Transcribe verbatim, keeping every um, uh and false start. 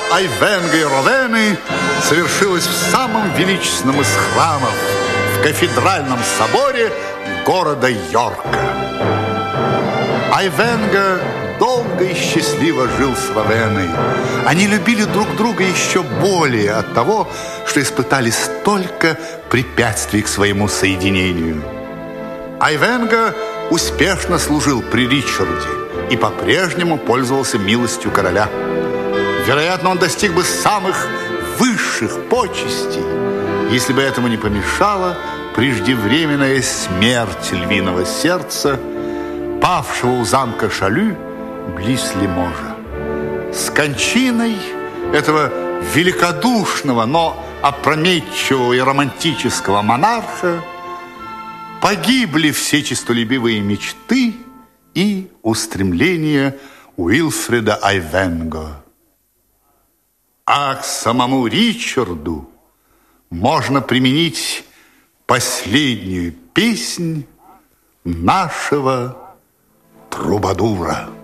Айвенго и Ровены совершилась в самом величественном из храмов, в кафедральном соборе города Йорка. Айвенго долго и счастливо жил с Ровеной. Они любили друг друга еще более от того, что испытали столько препятствий к своему соединению. Айвенго успешно служил при Ричарде и по-прежнему пользовался милостью короля. Вероятно, он достиг бы самых высших почестей, если бы этому не помешала преждевременная смерть львиного сердца, павшего у замка Шалю близ Лиможа. С кончиной этого великодушного, но опрометчивого и романтического монарха погибли все честолюбивые мечты и устремления Уилфреда Айвенго. А к самому Ричарду можно применить последнюю песнь нашего трубадура.